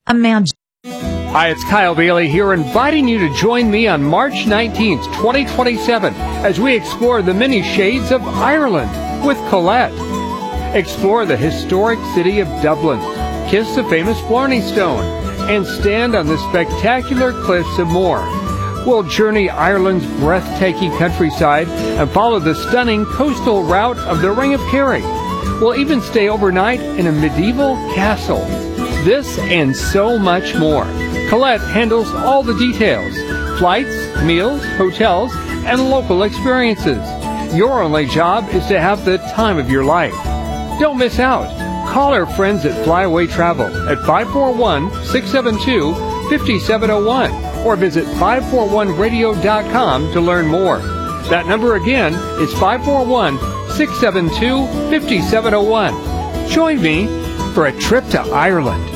Imagine. Hi, it's Kyle Bailey here, inviting you to join me on March 19th, 2027, as we explore the many shades of Ireland with Colette. Explore the historic city of Dublin, kiss the famous Blarney Stone, and stand on the spectacular cliffs of Moher. We'll journey Ireland's breathtaking countryside and follow the stunning coastal route of the Ring of Kerry. We'll even stay overnight in a medieval castle. This and so much more. Colette handles all the details: flights, meals, hotels, and local experiences. Your only job is to have the time of your life. Don't miss out. Call our friends at Flyaway Travel at 541-672-5701 or visit 541radio.com to learn more. That number again is 541-672-5701. Join me for a trip to Ireland.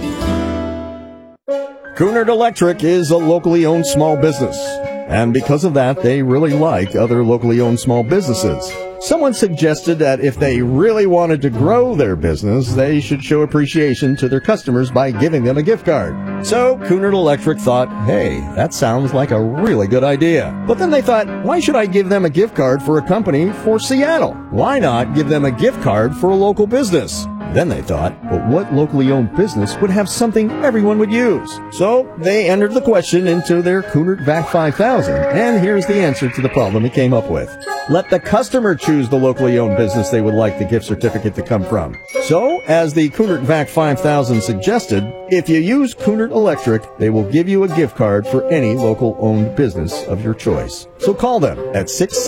Cunard Electric is a locally owned small business, and because of that, they really like other locally owned small businesses. Someone suggested that if they really wanted to grow their business, they should show appreciation to their customers by giving them a gift card. So Cunard Electric thought, hey, that sounds like a really good idea. But then they thought, why should I give them a gift card for a company for Seattle? Why not give them a gift card for a local business? Then they thought, but what locally owned business would have something everyone would use? So they entered the question into their Cunard VAC 5000, and here's the answer to the problem he came up with. Let the customer choose the locally owned business they would like the gift certificate to come from. So, as the Cunard VAC 5000 suggested, if you use Cunard Electric, they will give you a gift card for any local owned business of your choice. So call them at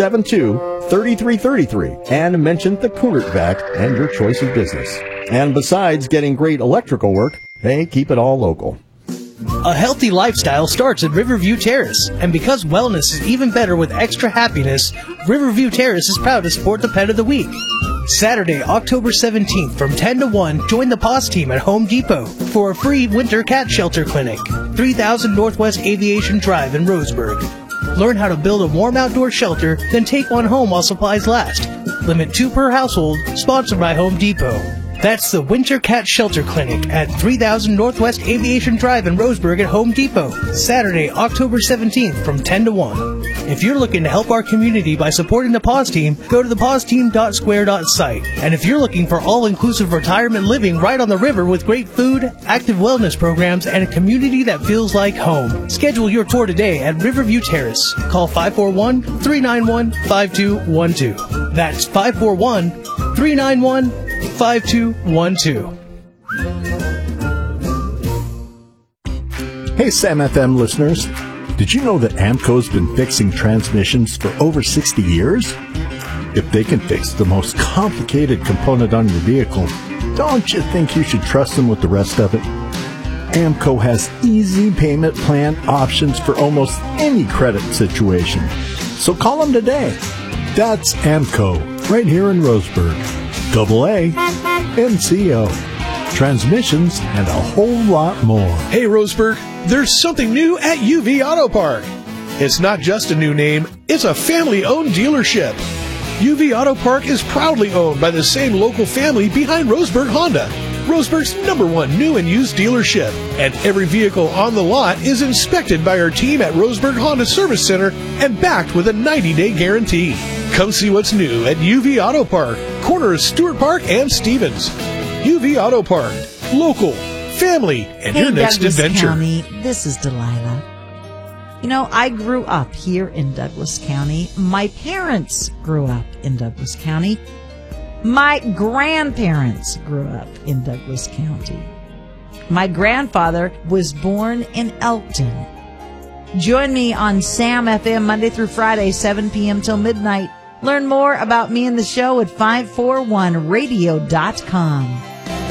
672-3333 and mention the Cunard VAC and your choice of business. And besides getting great electrical work, they keep it all local. A healthy lifestyle starts at Riverview Terrace, and because wellness is even better with extra happiness, Riverview Terrace is proud to support the Pet of the Week. Saturday, October 17th from 10 to 1, join the PAWS team at Home Depot for a free winter cat shelter clinic, 3000 Northwest Aviation Drive in Roseburg. Learn how to build a warm outdoor shelter, then take one home while supplies last. Limit 2 per household, sponsored by Home Depot. That's the Winter Cat Shelter Clinic at 3000 Northwest Aviation Drive in Roseburg at Home Depot, Saturday, October 17th from 10 to 1. If you're looking to help our community by supporting the PAWS team, go to thepawsteam.square.site. And if you're looking for all-inclusive retirement living right on the river with great food, active wellness programs, and a community that feels like home, schedule your tour today at Riverview Terrace. Call 541-391-5212. That's 541-391-5212. Hey, Sam FM listeners. Did you know that AAMCO's been fixing transmissions for over 60 years? If they can fix the most complicated component on your vehicle, don't you think you should trust them with the rest of it? AAMCO has easy payment plan options for almost any credit situation. So call them today. That's AAMCO, right here in Roseburg. AAMCO. Transmissions and a whole lot more. Hey, Roseburg, there's something new at UV Auto Park. It's not just a new name, it's a family-owned dealership. UV Auto Park is proudly owned by the same local family behind Roseburg Honda, Roseburg's #1 new and used dealership. And every vehicle on the lot is inspected by our team at Roseburg Honda Service Center and backed with a 90-day guarantee. Come see what's new at UV Auto Park, corner of Stewart Park and Stevens. UV Auto Park, local, family, and your next Douglas adventure. County, this is Delilah. You know, I grew up here in Douglas County. My parents grew up in Douglas County. My grandparents grew up in Douglas County. My grandfather was born in Elkton. Join me on Sam FM Monday through Friday, 7 p.m. till midnight. Learn more about me and the show at 541radio.com.